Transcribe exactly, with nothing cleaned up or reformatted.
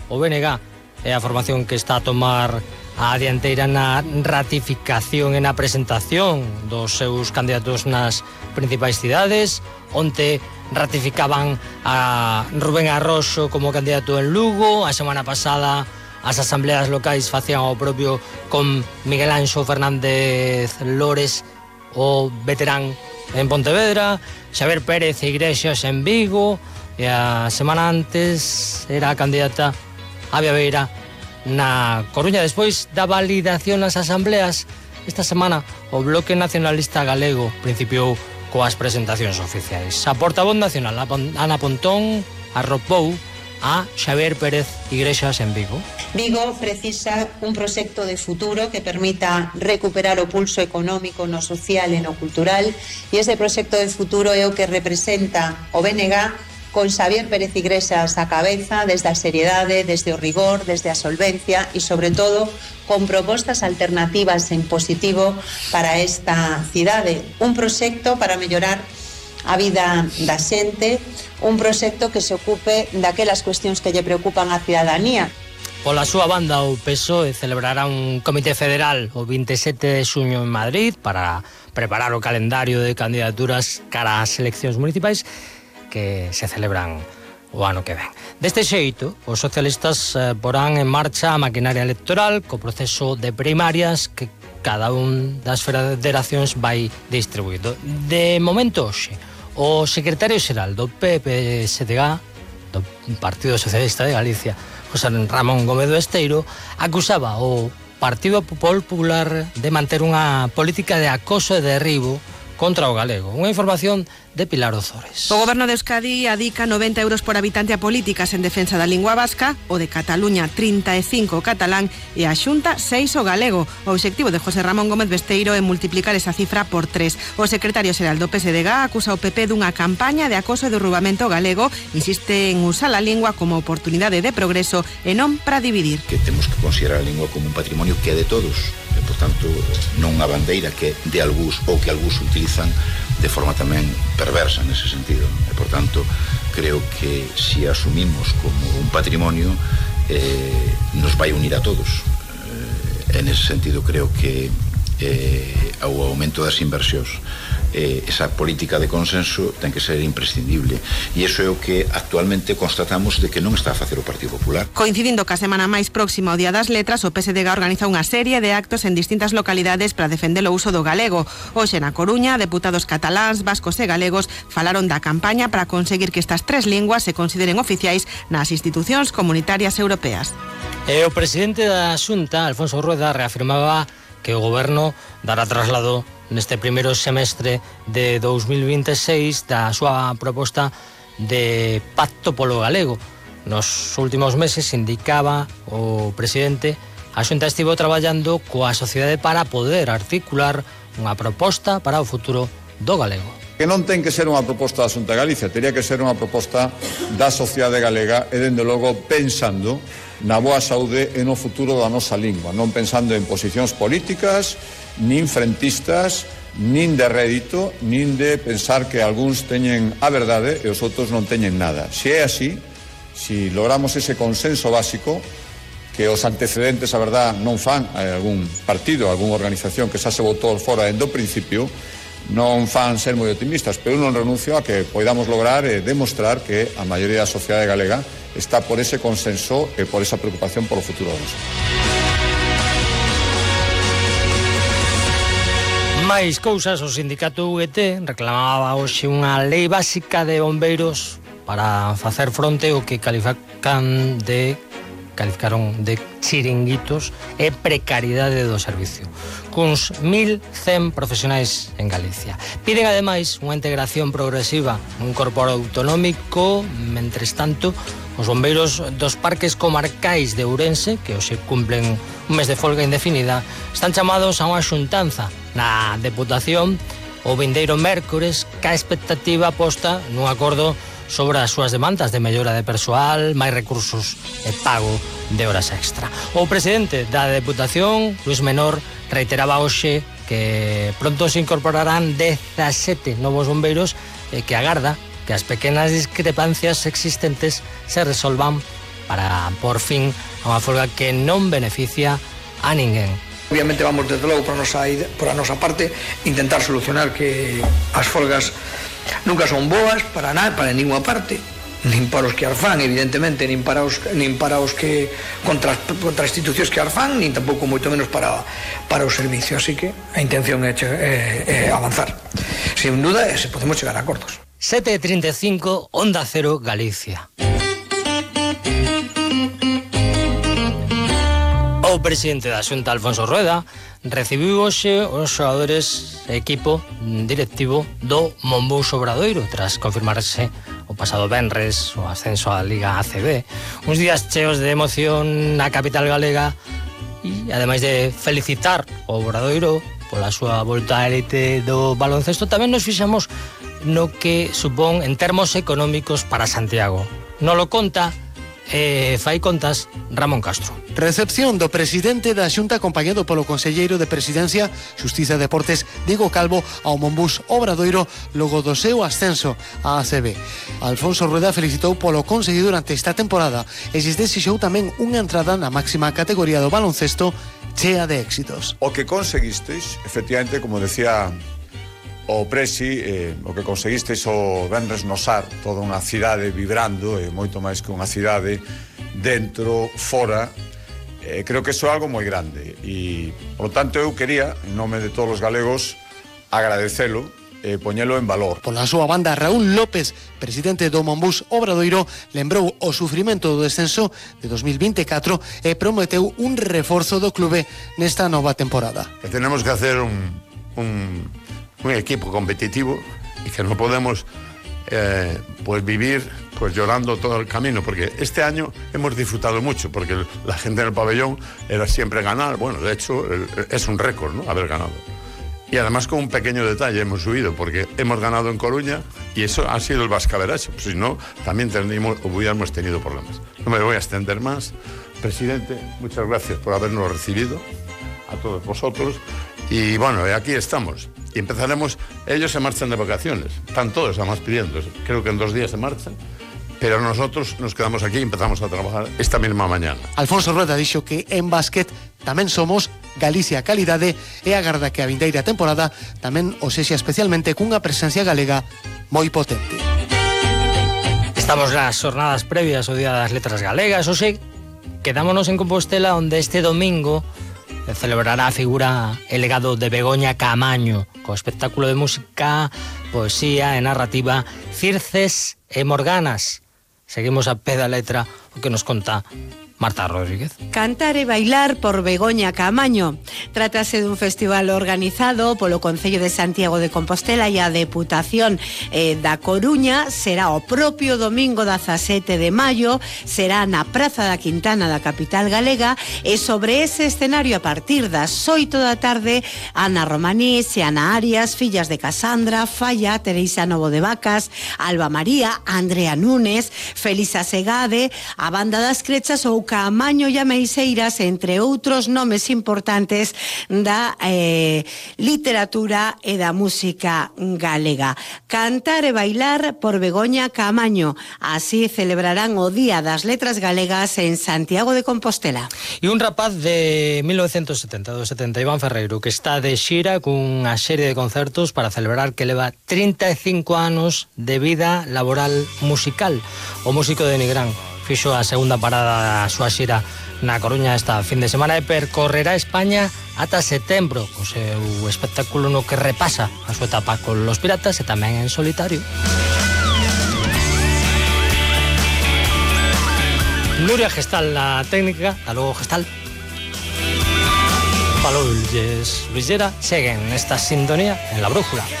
o B N G é a formación que está a tomar a dianteira na ratificación e na presentación dos seus candidatos nas principais cidades. Onte ratificaban a Rubén Arroxo como candidato en Lugo. A semana pasada as asambleas locais facían o propio con Miguel Anxo Fernández Lores, o veterán en Pontevedra, Xavier Pérez Iglesias en Vigo, e a semana antes era a candidata Avia Beira na Coruña. Despois da validación nas asambleas, esta semana o Bloque Nacionalista Galego principiou coas presentacións oficiais. A portavoz nacional, Ana Pontón, arropou a Xavier Pérez Iglesias en Vigo. Vigo precisa un proxecto de futuro que permita recuperar o pulso económico no social e no cultural, e ese proxecto de futuro é o que representa o B N G con Xavier Pérez Iglesias á cabeza, desde a seriedade, desde o rigor, desde a solvencia e, sobre todo, con propostas alternativas en positivo para esta cidade. Un proxecto para mellorar a vida da xente, un proxecto que se ocupe daquelas cuestións que lle preocupan á cidadanía. Pola súa banda, o P S O E celebrará un comité federal o vinte e sete de xuño en Madrid para preparar o calendario de candidaturas cara ás eleccións municipais que se celebran o ano que ven. Deste xeito, os socialistas eh, porán en marcha a maquinaria electoral co proceso de primarias que cada un das federacións vai distribuído. De momento, hoxe, o secretario xeral do P P S D G, do Partido Socialista de Galicia, José Ramón Gómez do Esteiro, acusaba o Partido Popular de manter unha política de acoso e derribo contra o galego. Unha información de Pilar Ozores. O Goberno de Euskadi adica noventa euros por habitante a políticas en defensa da lingua vasca, o de Cataluña trinta e cinco o catalán e a Xunta seis o galego. O obxectivo de José Ramón Gómez Besteiro é multiplicar esa cifra por tres. O secretario xeral do P S D G acusa o P P dunha campaña de acoso e derrubamento galego, insiste en usar a lingua como oportunidade de progreso e non para dividir. Que temos que considerar a lingua como un patrimonio que é de todos, e, por tanto, non unha bandeira que de algúns ou que algúns utilizan de forma tamén perversa nese sentido. E, por tanto, creo que se asumimos como un patrimonio eh, nos vai unir a todos. Eh, en ese sentido, creo que eh, o aumento das inversións, eh, esa política de consenso ten que ser imprescindible, e iso é o que actualmente constatamos de que non está a facer o Partido Popular. Coincidindo ca semana máis próxima ao Día das Letras, o P S D G organiza unha serie de actos en distintas localidades para defender o uso do galego. Hoxe na Coruña, deputados cataláns, vascos e galegos falaron da campaña para conseguir que estas tres linguas se consideren oficiais nas institucións comunitarias europeas. E o presidente da Xunta, Alfonso Rueda, reafirmaba que o Goberno dará traslado neste primeiro semestre de dous mil vinte e seis da súa proposta de pacto polo galego. Nos últimos meses, indicaba o presidente, a Xunta estivo traballando coa sociedade para poder articular unha proposta para o futuro do galego. Que non ten que ser unha proposta da Xunta de Galicia, teria que ser unha proposta da sociedade galega e, dende logo, pensando na boa saúde e no futuro da nosa lingua, non pensando en posicións políticas, nin frentistas, nin de rédito, nin de pensar que algúns teñen a verdade e os outros non teñen nada. Se é así, se logramos ese consenso básico, que os antecedentes, a verdad, non fan a algún partido, a algunha organización que xa se votou fora dende o principio, non fan ser moi optimistas, pero non renuncio a que podamos lograr e demostrar que a maioría da sociedade galega está por ese consenso e por esa preocupación polo futuro do noso. Máis cousas, o sindicato U G T reclamaba hoxe unha lei básica de bombeiros para facer fronte ao que califican de calificaron de chiringuitos e precariedade do servicio, cuns mil cen profesionais en Galicia. Piden, ademais, unha integración progresiva nun corpo autonómico. Mentres tanto, os bombeiros dos parques comarcais de Ourense, que hoxe cumplen un mes de folga indefinida, están chamados a unha xuntanza na Deputación o vindeiro mércores, ca expectativa posta nun acordo sobre as súas demandas de mellora de persoal, máis recursos e pago de horas extra. O presidente da Deputación, Luis Menor, reiteraba hoxe que pronto se incorporarán dezasete novos bombeiros e que agarda que as pequenas discrepancias existentes se resolvan para por fin a unha folga que non beneficia a ninguén. Obviamente vamos desde logo por a nosa, por a nosa parte intentar solucionar que as folgas nunca son boas para nada, para ninguna parte, nin para os que as fan, evidentemente, nin para os, nin para os que contra, contra as institucións que as fan, nin tampouco moito menos para, para o servicio. Así que a intención é, é, é avanzar. Sin duda, se podemos chegar a acordos. sete e trinta e cinco, Onda Cero, Galicia. O presidente da Xunta, Alfonso Rueda, recibiu hoxe os xogadores e equipo directivo do Monbous Obradoiro tras confirmarse o pasado venres o ascenso á Liga A C B. Uns días cheos de emoción na capital galega e, ademais de felicitar o Obradoiro pola súa volta á elite do baloncesto, tamén nos fixamos no que supón en termos económicos para Santiago. Non lo conta e fai contas Ramón Castro. Recepción do presidente da Xunta acompañado polo conselleiro de Presidencia, Xustiza e Deportes, Diego Calvo, ao Monbous Obradoiro logo do seu ascenso á A C B. Alfonso Rueda felicitou polo conseguido durante esta temporada e lles desexou tamén unha entrada na máxima categoría do baloncesto chea de éxitos. O que conseguisteis, efectivamente, como decía o Presi, eh, o que conseguisteis o venres no Sar, toda unha cidade vibrando, e eh, moito máis que unha cidade, dentro, fora, eh, creo que iso é algo moi grande. E, por tanto, eu quería, en nome de todos os galegos, agradecelo e eh, poñelo en valor. Pola súa banda, Raúl López, presidente do Monbous Obradoiro, lembrou o sufrimento do descenso de dos mil vinte e catro e prometeu un reforzo do clube nesta nova temporada. Que tenemos que hacer un... un... un equipo competitivo y que no podemos eh, pues vivir pues llorando todo el camino, porque este año hemos disfrutado mucho, porque la gente en el pabellón era siempre ganar. Bueno, de hecho es un récord, ¿no?, haber ganado. Y además con un pequeño detalle hemos subido, porque hemos ganado en Coruña y eso ha sido el Vascaverache, pues si no también tendríamos, hubiéramos tenido problemas. No me voy a extender más. Presidente, muchas gracias por habernos recibido a todos vosotros y bueno, aquí estamos. Y empezaremos, ellos se marchan de vacaciones, están todos además pidiendo, creo que en dos días se marchan, pero nosotros nos quedamos aquí y empezamos a trabajar esta misma mañana. Alfonso Rueda dixo que en básquet tamén somos Galicia calidade e agarda que a vindeira temporada tamén o sexa especialmente cunha presencia galega moi potente. Estamos nas jornadas previas ao Día das Letras Galegas, hoxe quedámonos en Compostela, onde este domingo celebrará a figura e legado de Begoña Caamaño, co espectáculo de música, poesía e narrativa Circes e Morganas. Seguimos a pé da letra o que nos conta Marta Rodríguez. Cantar e bailar por Begoña Caamaño. Trátase dun festival organizado polo Concello de Santiago de Compostela e a Deputación eh, da Coruña. Será o propio domingo dezasete de maio, será na Praza da Quintana da capital galega, e sobre ese escenario a partir das oito da tarde Ana Romanís e Ana Arias, fillas de Casandra, Falla, Teresa Novo de Vacas, Alba María, Andrea Núñez, Felisa Segade, a Banda das Crechas ou Caamaño e Ameixeiras, entre outros nomes importantes da eh, literatura e da música galega. Cantar e bailar por Begoña Caamaño. Así celebrarán o Día das Letras Galegas en Santiago de Compostela. E un rapaz de mil novecientos setenta, do setenta, Iván Ferreiro, que está de xira cunha serie de concertos para celebrar que leva trinta e cinco anos de vida laboral musical. O músico de Nigrán fixo a segunda parada da súa xira na Coruña esta fin de semana e percorrerá España ata setembro co seu espectáculo no que repasa a súa etapa con Los Piratas e tamén en solitario. Nuria Gestal na técnica, hasta logo Gestal. Palolles Luis Llera seguen esta sintonía en La Brújula.